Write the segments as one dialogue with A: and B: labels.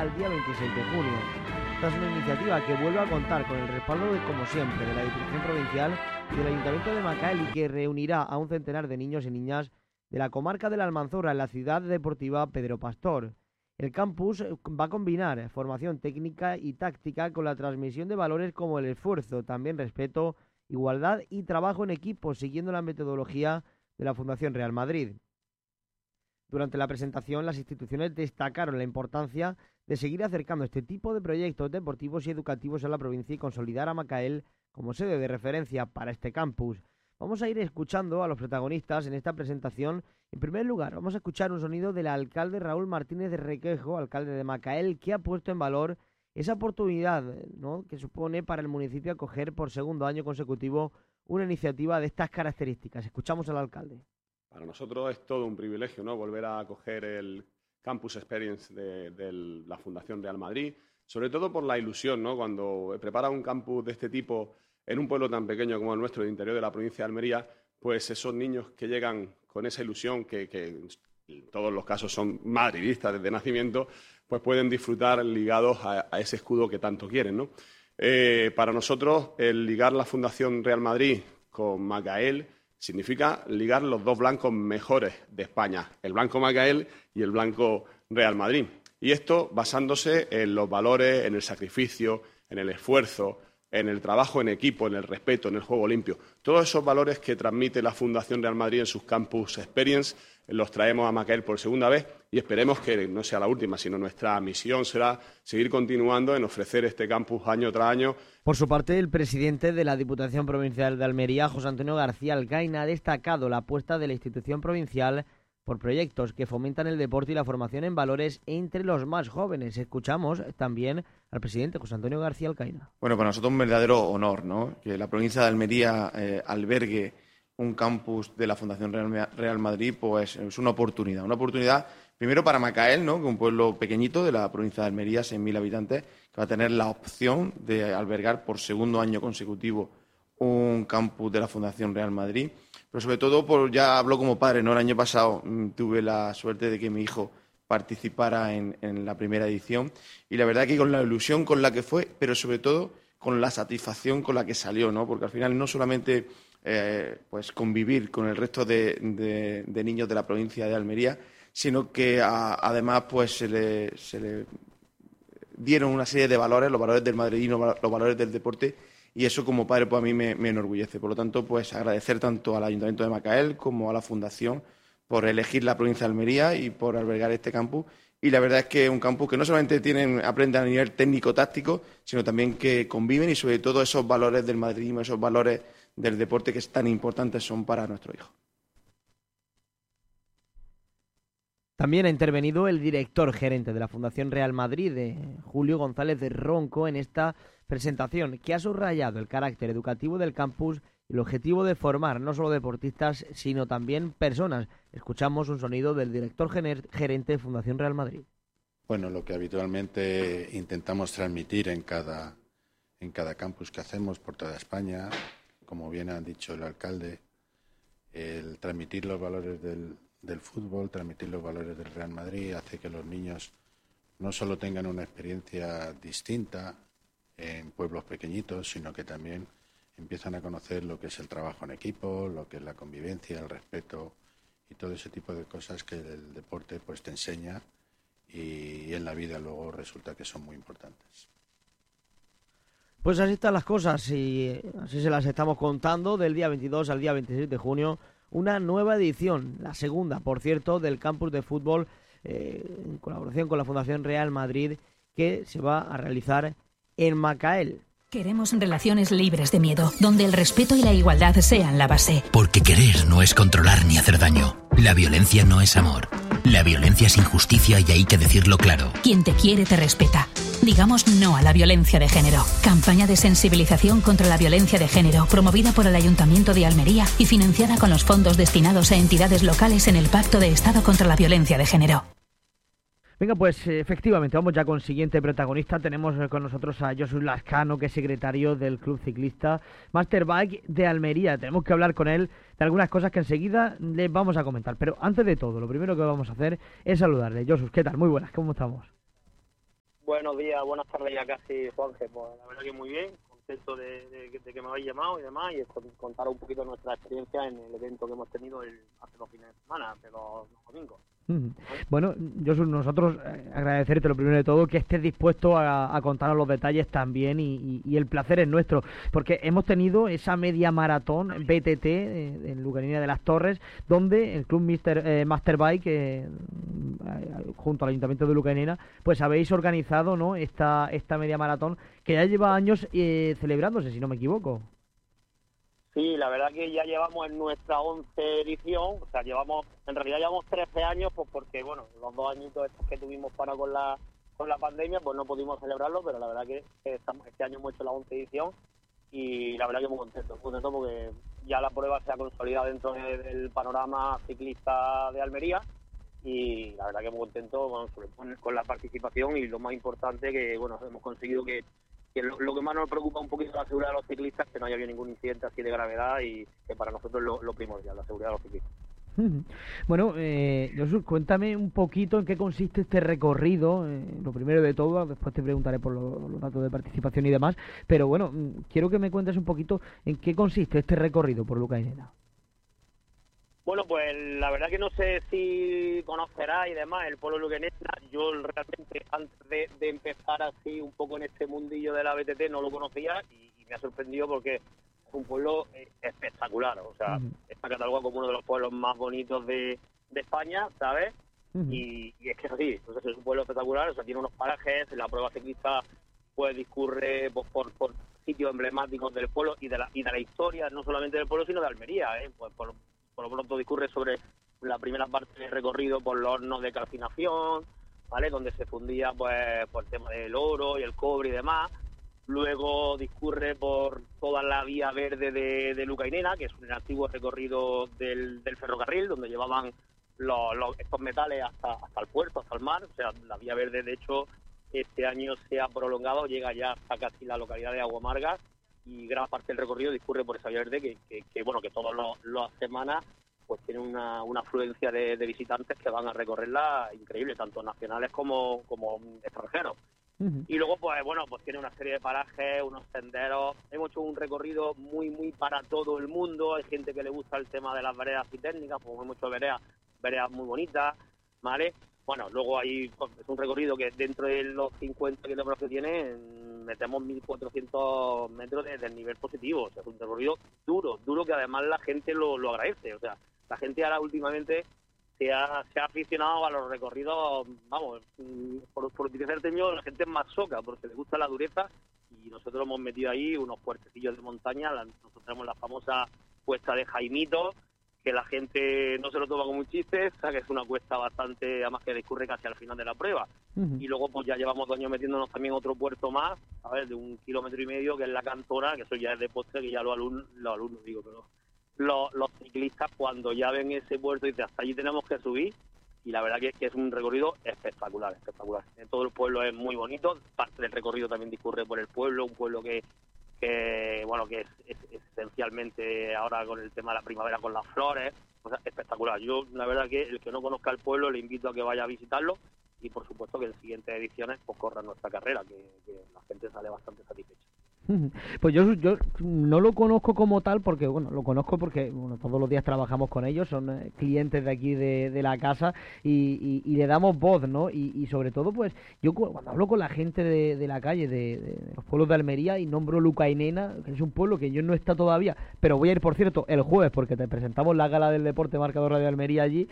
A: al día 26 de junio. Esta es una iniciativa que vuelve a contar con el respaldo, como siempre, de la Diputación Provincial y del Ayuntamiento de Macael, y que reunirá a un centenar de niños y niñas de la comarca de la Almanzora en la ciudad deportiva Pedro Pastor. El campus va a combinar formación técnica y táctica con la transmisión de valores como el esfuerzo, también respeto, igualdad y trabajo en equipo, siguiendo la metodología de la Fundación Real Madrid. Durante la presentación, las instituciones destacaron la importancia de seguir acercando este tipo de proyectos deportivos y educativos a la provincia y consolidar a Macael como sede de referencia para este campus. Vamos a ir escuchando a los protagonistas en esta presentación. En primer lugar, vamos a escuchar un sonido del alcalde Raúl Martínez de Requejo, alcalde de Macael, que ha puesto en valor esa oportunidad, ¿no?, que supone para el municipio acoger por segundo año consecutivo una iniciativa de estas características. Escuchamos al alcalde.
B: Para nosotros es todo un privilegio, ¿no?, volver a acoger el Campus Experience de la Fundación Real Madrid, sobre todo por la ilusión, ¿no?, cuando prepara un campus de este tipo en un pueblo tan pequeño como el nuestro, del interior de la provincia de Almería, pues esos niños que llegan con esa ilusión, que en todos los casos son madridistas desde nacimiento, pues pueden disfrutar ligados a ese escudo que tanto quieren, ¿no? Para nosotros, el ligar la Fundación Real Madrid con Macael significa ligar los dos blancos mejores de España, el blanco Macael y el blanco Real Madrid. Y esto basándose en los valores, en el sacrificio, en el esfuerzo, en el trabajo en equipo, en el respeto, en el juego limpio. Todos esos valores que transmite la Fundación Real Madrid en sus Campus Experience los traemos a Macael por segunda vez y esperemos que no sea la última, sino nuestra misión será seguir continuando en ofrecer este campus año tras año.
A: Por su parte, el presidente de la Diputación Provincial de Almería, José Antonio García Alcaina, ha destacado la apuesta de la institución provincial por proyectos que fomentan el deporte y la formación en valores entre los más jóvenes. Escuchamos también al presidente José Antonio García Alcaina.
C: Bueno, para nosotros es un verdadero honor, ¿no?, que la provincia de Almería albergue un campus de la Fundación Real Madrid, pues es una oportunidad primero para Macael, ¿no?, que es un pueblo pequeñito de la provincia de Almería, 6.000 habitantes, que va a tener la opción de albergar por segundo año consecutivo un campus de la Fundación Real Madrid. Pero sobre todo, ya hablo como padre, ¿no? El año pasado tuve la suerte de que mi hijo participara en la primera edición y la verdad que con la ilusión con la que fue, pero sobre todo con la satisfacción con la que salió, ¿no? Porque al final no solamente pues convivir con el resto de niños de la provincia de Almería, sino que además pues se le dieron una serie de valores, los valores del madridismo, los valores del deporte. Y eso como padre pues a mí me enorgullece. Por lo tanto, pues agradecer tanto al Ayuntamiento de Macael como a la Fundación por elegir la provincia de Almería y por albergar este campus. Y la verdad es que es un campus que no solamente aprenden a nivel técnico-táctico, sino también que conviven y sobre todo esos valores del madridismo, esos valores del deporte que tan importantes son para nuestro hijo.
A: También ha intervenido el director gerente de la Fundación Real Madrid, Julio González de Ronco, en esta presentación, que ha subrayado el carácter educativo del campus y el objetivo de formar no solo deportistas, sino también personas. Escuchamos un sonido del director gerente de Fundación Real Madrid.
D: Bueno, lo que habitualmente intentamos transmitir en cada campus que hacemos por toda España, como bien ha dicho el alcalde, el transmitir los valores del fútbol, transmitir los valores del Real Madrid, hace que los niños no solo tengan una experiencia distinta en pueblos pequeñitos, sino que también empiezan a conocer lo que es el trabajo en equipo, lo que es la convivencia, el respeto y todo ese tipo de cosas que el deporte pues te enseña y en la vida luego resulta que son muy importantes.
A: Pues así están las cosas y así se las estamos contando del día 22 al día 26 de junio. Una nueva edición, la segunda, por cierto, del campus de fútbol en colaboración con la Fundación Real Madrid, que se va a realizar en Macael.
E: Queremos relaciones libres de miedo, donde el respeto y la igualdad sean la base.
F: Porque querer no es controlar ni hacer daño. La violencia no es amor. La violencia es injusticia y hay que decirlo claro.
E: Quien te quiere te respeta. Digamos no a la violencia de género. Campaña de sensibilización contra la violencia de género, promovida por el Ayuntamiento de Almería y financiada con los fondos destinados a entidades locales en el Pacto de Estado contra la Violencia de Género.
A: Venga, pues efectivamente, vamos ya con el siguiente protagonista. Tenemos con nosotros a Josu Lascano, que es secretario del Club Ciclista Masterbike de Almería. Tenemos que hablar con él de algunas cosas que enseguida les vamos a comentar. Pero antes de todo, lo primero que vamos a hacer es saludarle. Josu, ¿qué tal? Muy buenas, ¿cómo estamos?
G: Buenos días, buenas tardes ya casi, Juanje. Pues la verdad que muy bien, contento de que me habéis llamado y demás, y contar un poquito nuestra experiencia en el evento que hemos tenido hace 2 fines de semana, hace 2 domingos.
A: Bueno, Josu, nosotros agradecerte lo primero de todo que estés dispuesto a contarnos los detalles también y el placer es nuestro, porque hemos tenido esa media maratón BTT en Lucanina de las Torres, donde el club Masterbike junto al Ayuntamiento de Lucanina pues habéis organizado, ¿no?, esta media maratón que ya lleva años celebrándose, si no me equivoco.
G: Sí, la verdad que ya llevamos en nuestra 11 edición, o sea, en realidad llevamos 13 años, pues porque, bueno, los 2 añitos estos que tuvimos para con la pandemia, pues no pudimos celebrarlo, pero la verdad que este año hemos hecho la 11 edición y la verdad que muy contento porque ya la prueba se ha consolidado dentro del panorama ciclista de Almería y la verdad que muy contento con la participación y lo más importante que, bueno, hemos conseguido que lo que más nos preocupa un poquito la seguridad de los ciclistas, que no haya habido ningún incidente así de gravedad y que para nosotros es lo primordial, la seguridad de los ciclistas.
A: Bueno, Josu, cuéntame un poquito en qué consiste este recorrido, lo primero de todo, después te preguntaré por los datos de participación y demás, pero bueno, quiero que me cuentes un poquito en qué consiste este recorrido por Lucanina.
G: Bueno, pues la verdad que no sé si conocerás y demás el pueblo luquenena. Yo realmente antes de empezar así un poco en este mundillo de la BTT no lo conocía y me ha sorprendido porque es un pueblo espectacular. O sea, está catalogado como uno de los pueblos más bonitos de España, ¿sabes? Y es que es así, entonces es un pueblo espectacular, o sea, tiene unos parajes, la prueba ciclista pues discurre pues, por sitios emblemáticos del pueblo y de la historia, no solamente del pueblo, sino de Almería, pues por lo pronto discurre sobre la primera parte del recorrido por los hornos de calcinación, ¿vale?, donde se fundía pues por el tema del oro y el cobre y demás. Luego discurre por toda la vía verde de Lucanina, que es un antiguo recorrido del ferrocarril, donde llevaban estos metales hasta el puerto, hasta el mar. O sea, la vía verde, de hecho, este año se ha prolongado, llega ya hasta casi la localidad de Aguamarga, y gran parte del recorrido discurre por esa vía verde que todas las semanas pues tiene una afluencia de visitantes que van a recorrerla increíble, tanto nacionales como extranjeros. Y luego pues tiene una serie de parajes, unos senderos. Hemos hecho un recorrido muy muy para todo el mundo. Hay gente que le gusta el tema de las veredas y técnicas, pues hemos hecho veredas muy bonitas, ¿vale? Bueno, luego es un recorrido que dentro de los 50 kilómetros que tiene metemos 1.400 metros desde el nivel positivo. O sea, es un recorrido duro que además la gente lo agradece. O sea, la gente ahora últimamente se ha aficionado a los recorridos, vamos, por utilizar el término, la gente es más soca, porque le gusta la dureza, y nosotros hemos metido ahí unos puertecillos de montaña. Nosotros tenemos la famosa cuesta de Jaimito, que la gente no se lo toma como un chiste, o sea, que es una cuesta bastante, además que discurre casi al final de la prueba. Y luego pues ya llevamos 2 años metiéndonos también otro puerto más, a ver, de 1,5 kilómetros, que es la Cantona, que eso ya es de postre, que ya los alumnos pero los ciclistas cuando ya ven ese puerto dicen, hasta allí tenemos que subir, y la verdad que es un recorrido espectacular. En todo el pueblo es muy bonito, parte del recorrido también discurre por el pueblo, un pueblo que es esencialmente ahora con el tema de la primavera con las flores, o sea, espectacular. Yo, la verdad que el que no conozca el pueblo le invito a que vaya a visitarlo, y por supuesto que en siguientes ediciones pues corra nuestra carrera, que la gente sale bastante satisfecha.
A: Pues yo no lo conozco como tal, porque lo conozco porque todos los días trabajamos con ellos, son clientes de aquí de la casa, y le damos voz, ¿no? Y sobre todo, pues yo cuando hablo con la gente de la calle, de los pueblos de Almería, y nombro Lucanina, que es un pueblo que yo no está todavía, pero voy a ir, por cierto, el jueves, porque te presentamos la gala del deporte Marcador Radio Almería allí,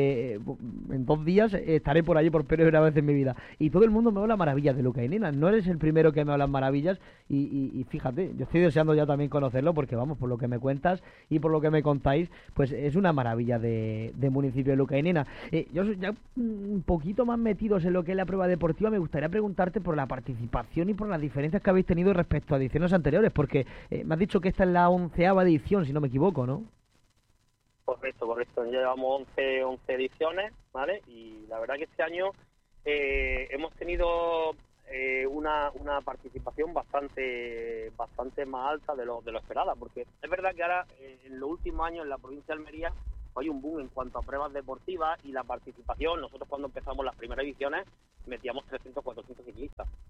A: en 2 días estaré por allí por primera vez en mi vida, y todo el mundo me habla maravillas de Lucanina. No eres el primero que me habla maravillas, y fíjate, yo estoy deseando ya también conocerlo, porque vamos, por lo que me cuentas y por lo que me contáis, pues es una maravilla de municipio de Lucanina. Yo soy ya un poquito más metidos en lo que es la prueba deportiva. Me gustaría preguntarte por la participación y por las diferencias que habéis tenido respecto a ediciones anteriores, porque me has dicho que esta es la 11ª edición, si no me equivoco, ¿no?
G: Correcto, ya llevamos 11 ediciones, ¿vale? Y la verdad que este año hemos tenido una participación bastante más alta de lo esperada, porque es verdad que ahora en los últimos años en la provincia de Almería hay un boom en cuanto a pruebas deportivas y la participación. Nosotros cuando empezamos las primeras ediciones metíamos 300-400 ciclistas,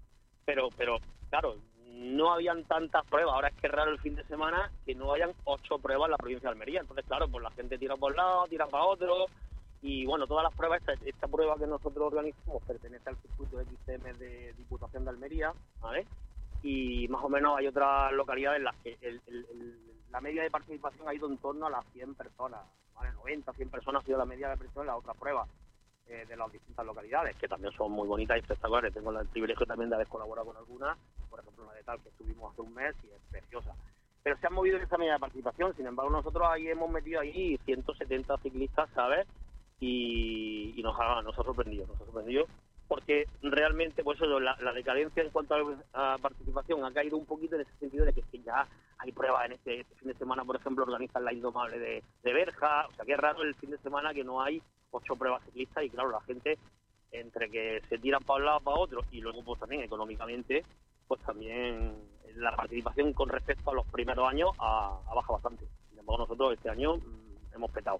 G: claro, no habían tantas pruebas. Ahora es que es raro el fin de semana que no hayan 8 pruebas en la provincia de Almería. Entonces, claro, pues la gente tira por un lado, tira para otro. Y bueno, todas las pruebas, esta prueba que nosotros organizamos pertenece al circuito XCM de Diputación de Almería, ¿vale? Y más o menos hay otras localidades en las que la media de participación ha ido en torno a las 100 personas, ¿vale? 90, 100 personas ha sido la media de participación en las otras pruebas de las distintas localidades, que también son muy bonitas y espectaculares. Tengo el privilegio también de haber colaborado con algunas, por ejemplo la de Tal, que estuvimos hace un mes y es preciosa. Pero se han movido en esa media de participación. Sin embargo, nosotros ahí hemos metido ahí 170 ciclistas, ¿sabes? Y nos ha sorprendido, porque realmente, pues eso, la decadencia en cuanto a participación ha caído un poquito en ese sentido de que ya hay pruebas en este fin de semana. Por ejemplo, organizan la Indomable de Berja. O sea, que es raro el fin de semana que no hay 8 pruebas ciclistas, y claro, la gente, entre que se tiran para un lado para otro, y luego pues también económicamente, pues también la participación con respecto a los primeros años ha bajado bastante. Sin embargo, nosotros este año hemos petado.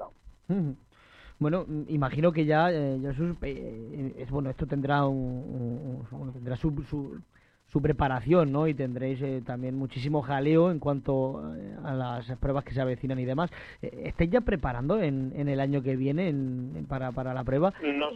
A: Bueno, imagino que ya, Jesús, esto tendrá tendrá su preparación, ¿no? Y tendréis también muchísimo jaleo en cuanto a las pruebas que se avecinan y demás. ¿Estáis ya preparando en el año que viene para la prueba?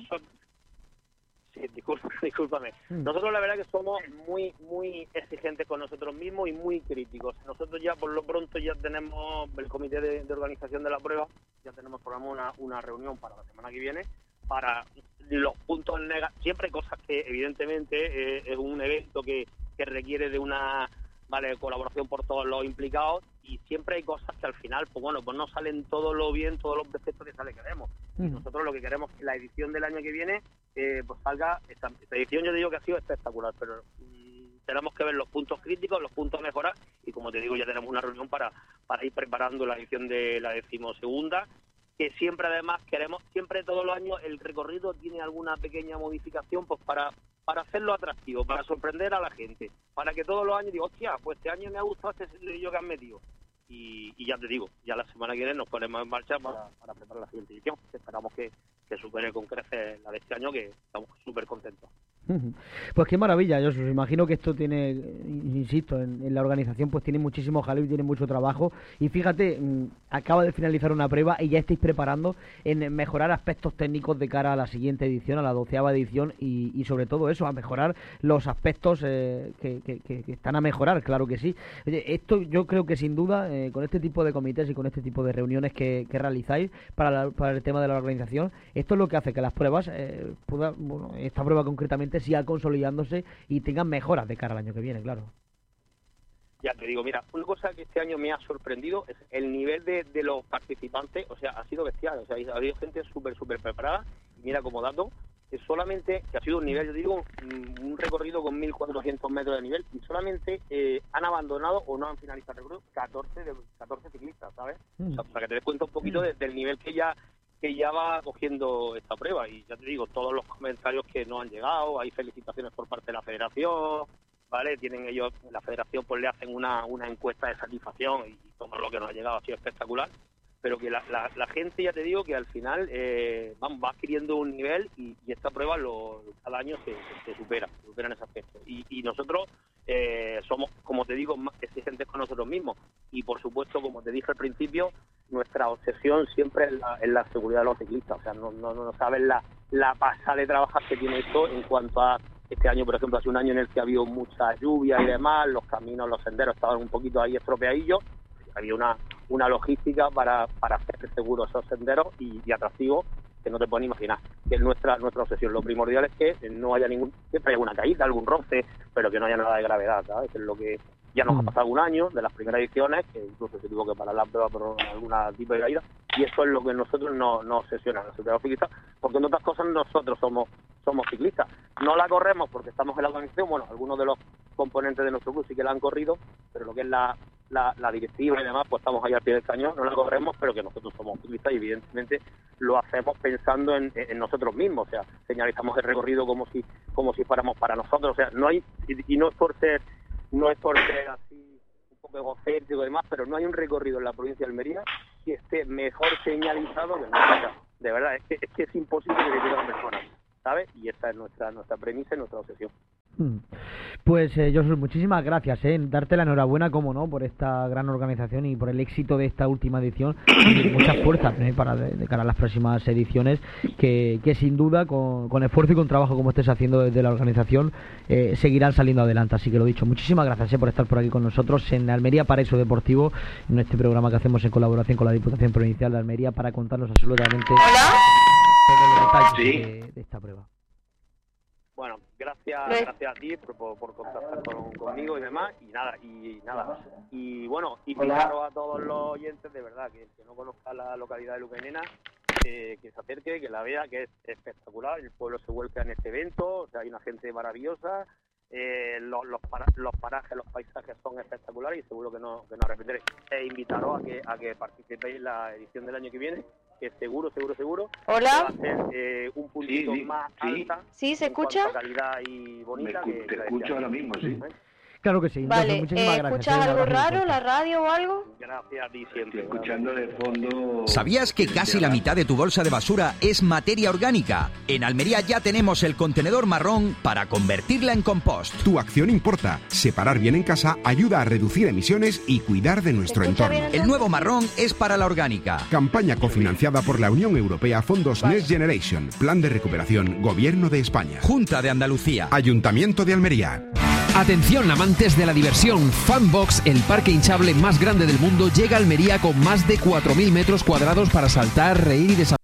G: Sí, discúlpame. Nosotros la verdad que somos muy exigentes con nosotros mismos y muy críticos. Nosotros ya por lo pronto ya tenemos el comité de organización de la prueba, ya tenemos programada una reunión para la semana que viene para los puntos negativos. Siempre hay cosas que evidentemente es un evento que requiere de una colaboración por todos los implicados, y siempre hay cosas que al final pues no salen todo lo bien, todos los defectos que queremos. Y nosotros lo que queremos es que la edición del año que viene pues salga. Esta edición yo digo que ha sido espectacular, pero tenemos que ver los puntos críticos, los puntos a mejorar, y como te digo, ya tenemos una reunión para ir preparando la edición de la 12ª, que siempre además siempre todos los años el recorrido tiene alguna pequeña modificación, pues para hacerlo atractivo, para sorprender a la gente, para que todos los años digo, hostia, pues este año me ha gustado este sencillo que han metido. Y ya te digo, ya la semana que viene nos ponemos en marcha para preparar la siguiente edición. Esperamos que supere con creces la de este año, que estamos súper contentos.
A: Pues qué maravilla, yo os imagino que esto tiene, insisto, en la organización pues tiene muchísimo jaleo y tiene mucho trabajo, y fíjate, acaba de finalizar una prueba y ya estáis preparando en mejorar aspectos técnicos de cara a la siguiente edición, a la 12ª edición, y sobre todo eso, a mejorar los aspectos que están a mejorar, claro que sí. Oye, esto yo creo que sin duda, con este tipo de comités y con este tipo de reuniones que realizáis para el tema de la organización, esto es lo que hace que las pruebas, esta prueba concretamente, siga consolidándose y tengan mejoras de cara al año que viene, claro.
G: Ya te digo, mira, una cosa que este año me ha sorprendido es el nivel de los participantes. O sea, ha sido bestial. O sea, ha habido gente súper preparada. Y mira, como dato, que solamente, que ha sido un nivel, yo digo, un recorrido con 1.400 metros de nivel, y solamente han abandonado o no han finalizado el recorrido 14 ciclistas, ¿sabes? O sea, para que te des cuenta un poquito del nivel que ya va cogiendo esta prueba. Y ya te digo, todos los comentarios que nos han llegado, hay felicitaciones por parte de la federación, ¿vale? Tienen ellos, la federación pues le hacen una encuesta de satisfacción, y todo lo que nos ha llegado ha sido espectacular, pero que la gente, ya te digo, que al final va adquiriendo un nivel, y esta prueba cada año se supera en ese aspecto. Y nosotros somos, como te digo, más exigentes con nosotros mismos, y por supuesto, como te dije al principio, nuestra obsesión siempre es la seguridad de los ciclistas. O sea, no sabes la pasada de trabajar que tiene esto en cuanto a este año. Por ejemplo, ha sido un año en el que ha habido mucha lluvia y demás, los caminos, los senderos estaban un poquito ahí estropeadillos. Había una logística para hacer seguros esos senderos y atractivos que no te pueden imaginar. Que es nuestra obsesión. Lo primordial es que no haya siempre hay alguna caída, algún roce, pero que no haya nada de gravedad, ¿sabes? Que es lo que ya nos ha pasado un año de las primeras ediciones, que incluso se tuvo que parar la prueba por algún tipo de caída, y eso es lo que nosotros nos obsesiona, nosotros los ciclistas, porque en otras cosas nosotros somos ciclistas. No la corremos porque estamos en la organización, bueno, algunos de los componentes de nuestro club sí que la han corrido, pero lo que es la directiva y demás, pues estamos ahí al pie del cañón, no la corremos, pero que nosotros somos ciclistas y evidentemente lo hacemos pensando en nosotros mismos. O sea, señalizamos el recorrido como si fuéramos para nosotros. O sea, no hay, y no es por ser así un poco egocéntrico y demás, pero no hay un recorrido en la provincia de Almería que esté mejor señalizado que nuestra. De verdad, es que es imposible que llegue a una persona, ¿sabes? Y esa es nuestra premisa y nuestra obsesión.
A: Pues Josu, muchísimas gracias, darte la enhorabuena, como no, por esta gran organización y por el éxito de esta última edición, y mucha fuerza para de cara a las próximas ediciones, que sin duda con esfuerzo y con trabajo como estés haciendo desde la organización seguirán saliendo adelante. Así que lo dicho, muchísimas gracias por estar por aquí con nosotros en Almería Paraíso Deportivo, en este programa que hacemos en colaboración con la Diputación Provincial de Almería para contarnos absolutamente todos los detalles de esta prueba.
G: Bueno, gracias a ti por contactar conmigo y demás, y nada. Y bueno, invitaros a todos los oyentes, de verdad, que no conozca la localidad de Luca y Nena, que se acerque, que la vea, que es espectacular. El pueblo se vuelca en este evento, o sea, hay una gente maravillosa, los parajes, los paisajes son espectaculares y seguro que no arrepentiré. Invitaros a que participéis en la edición del año que viene, que seguro
H: Hola.
G: va a ser un puntito más alta.
H: ¿Sí se escucha?
G: Calidad y bonita.
I: Te escucho ahora mismo, sí.
A: Claro que sí.
H: Vale,
A: muchísimas gracias.
H: ¿escuchas algo raro, la radio o algo?
G: Gracias a ti siempre.
I: Estoy escuchando de fondo...
J: ¿Sabías que casi la mitad de tu bolsa de basura es materia orgánica? En Almería ya tenemos el contenedor marrón para convertirla en compost.
K: Tu acción importa. Separar bien en casa ayuda a reducir emisiones y cuidar de nuestro entorno.
J: El nuevo marrón es para la orgánica.
K: Campaña cofinanciada por la Unión Europea, Fondos Next Generation, Plan de Recuperación, Gobierno de España.
J: Junta de Andalucía.
K: Ayuntamiento de Almería.
L: Atención amantes de la diversión, Funbox, el parque hinchable más grande del mundo, llega a Almería con más de 4.000 metros cuadrados para saltar, reír y desafiar.